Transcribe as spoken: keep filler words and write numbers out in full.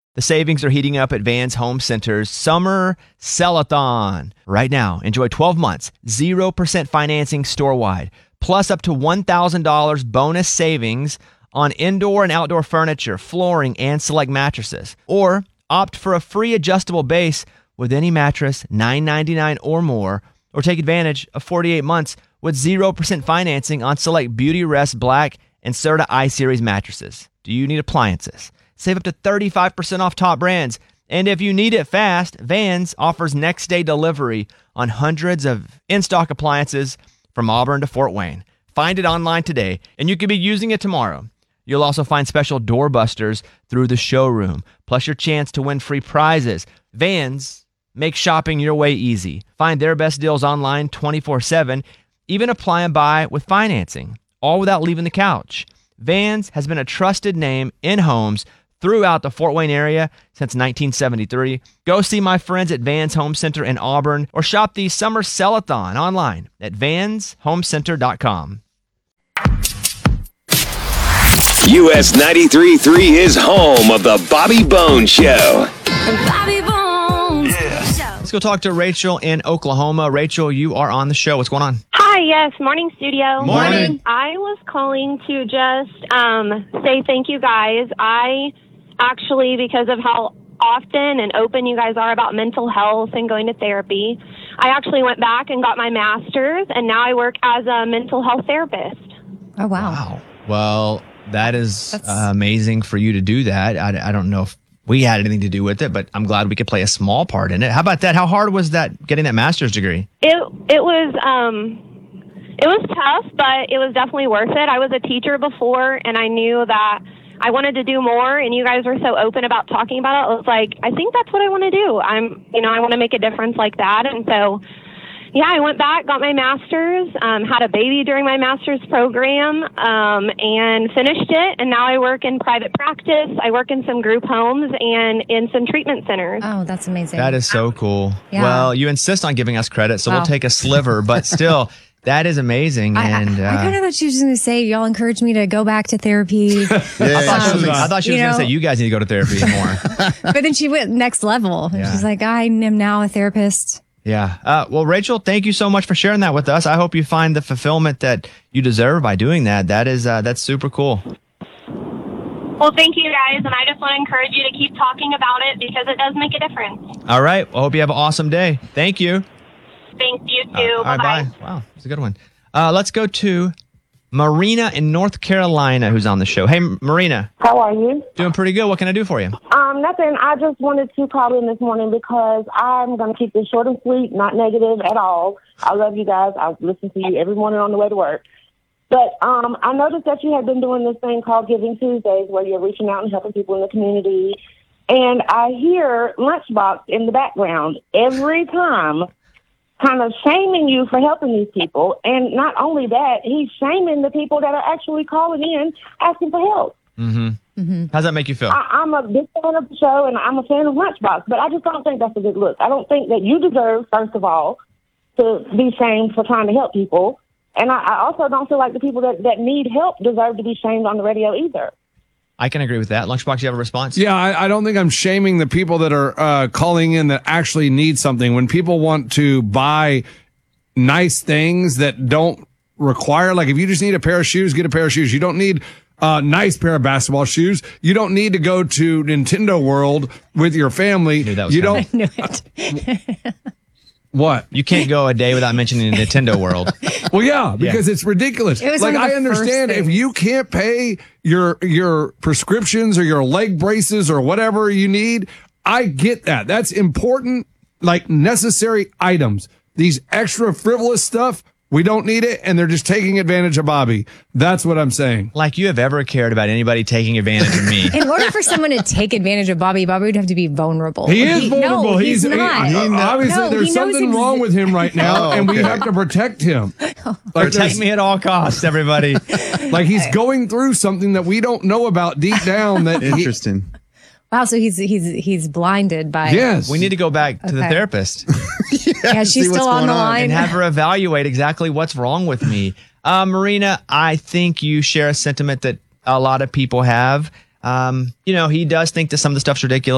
The savings are heating up at Vans Home Center's Summer Sell-a-thon. Right now, enjoy twelve months, zero percent financing store-wide, plus up to one thousand dollars bonus savings on indoor and outdoor furniture, flooring, and select mattresses. Or opt for a free adjustable base with any mattress, nine ninety-nine or more, or take advantage of forty-eight months with zero percent financing on select Beautyrest Black and Serta I-Series mattresses. Do you need appliances? Save up to thirty-five percent off top brands. And if you need it fast, Vans offers next-day delivery on hundreds of in-stock appliances from Auburn to Fort Wayne. Find it online today, and you could be using it tomorrow. You'll also find special doorbusters through the showroom, plus your chance to win free prizes. Vans make shopping your way easy. Find their best deals online twenty-four seven, even apply and buy with financing, all without leaving the couch. Vans has been a trusted name in homes throughout the Fort Wayne area since nineteen seventy-three. Go see my friends at Vans Home Center in Auburn or shop the Summer Sell-a-thon online at vans home center dot com. U S ninety-three point three is home of the Bobby Bones Show. Bobby Bones. Yeah. Let's go talk to Rachel in Oklahoma. Rachel, you are on the show. What's going on? Hi, yes, morning studio. Morning. I was calling to just um, say thank you guys. I actually, because of how often and open you guys are about mental health and going to therapy, I actually went back and got my master's, and now I work as a mental health therapist. Oh, wow. Wow. Well, that is That's- uh, amazing for you to do that. I, I don't know if we had anything to do with it, but I'm glad we could play a small part in it. How about that? How hard was that, getting that master's degree? It it was um, it was tough, but it was definitely worth it. I was a teacher before, and I knew that I wanted to do more, and you guys were so open about talking about it. I was like, I think that's what I want to do. I'm, you know, I want to make a difference like that, and so. Yeah, I went back, got my master's, um, had a baby during my master's program, um, and finished it. And now I work in private practice. I work in some group homes and in some treatment centers. Oh, that's amazing. That is so cool. Yeah. Well, you insist on giving us credit, so Wow. we'll take a sliver, but still, that is amazing. I, and I, I uh, kind of thought she was going to say, y'all encouraged me to go back to therapy. I thought she was, Um, I thought she was you going to know- say, you guys need to go to therapy more. But then she went next level. And Yeah. she's like, I am now a therapist. Yeah. Uh, well, Rachel, thank you so much for sharing that with us. I hope you find the fulfillment that you deserve by doing that. That is, uh, that's super cool. Well, thank you guys, and I just want to encourage you to keep talking about it because it does make a difference. All right. I hope you have an awesome day. Thank you. Thanks, you too. Uh, all right, Bye-bye. bye. Wow, that's a good one. Uh, let's go to Marina in North Carolina, who's on the show. Hey, Marina. How are you? Doing pretty good. What can I do for you? Um, nothing. I just wanted to call in this morning because I'm going to keep this short and sweet, not negative at all. I love you guys. I listen to you every morning on the way to work. But um, I noticed that you have been doing this thing called Giving Tuesdays where you're reaching out and helping people in the community. And I hear Lunchbox in the background every time, kind of shaming you for helping these people. And not only that, he's shaming the people that are actually calling in asking for help. Mm-hmm. Mm-hmm. How's that make you feel? I, I'm a big fan of the show, and I'm a fan of Lunchbox, but I just don't think that's a good look. I don't think that you deserve, first of all, to be shamed for trying to help people. And I, I also don't feel like the people that, that need help deserve to be shamed on the radio either. I can agree with that. Lunchbox, you have a response? Yeah, I, I don't think I'm shaming the people that are uh, calling in that actually need something. When people want to buy nice things that don't require, like if you just need a pair of shoes, get a pair of shoes. You don't need a nice pair of basketball shoes. You don't need to go to Nintendo World with your family. Knew that was You coming. don't. I knew it. What? You can't go a day without mentioning Nintendo World. Well, yeah, because it's ridiculous. It was like one of I the first understand if things. you can't pay your your prescriptions or your leg braces or whatever you need, I get that. That's important, like necessary items. These extra frivolous stuff, we don't need it, and they're just taking advantage of Bobby. That's what I'm saying. Like you have ever cared about anybody taking advantage of me. In order for someone to take advantage of Bobby, Bobby would have to be vulnerable. He is vulnerable. No, he's, he- not. he- obviously, No, there's he knows something ex- wrong with him right now, Oh, and we okay. have to protect him. Like, Protect there's- me at all costs, everybody. like he's going through something that we don't know about deep down. That he, Interesting. Wow, so he's he's he's blinded by. yes, We need to go back to the Okay. therapist Yeah, see she's what's still on going the on. line. and have her evaluate exactly what's wrong with me. Uh, Marina, I think you share a sentiment that a lot of people have. Um, you know, he does think that some of the stuff's ridiculous.